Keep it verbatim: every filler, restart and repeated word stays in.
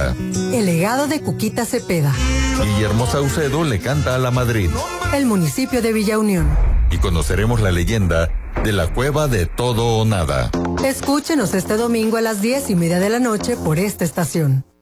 canta. El legado de Cuquita Cepeda. Guillermo Saucedo le canta a la Madrid. El municipio de Villa Unión. Y conoceremos la leyenda de la cueva de Todo o Nada. Escúchenos este domingo a las diez y media de la noche por esta estación.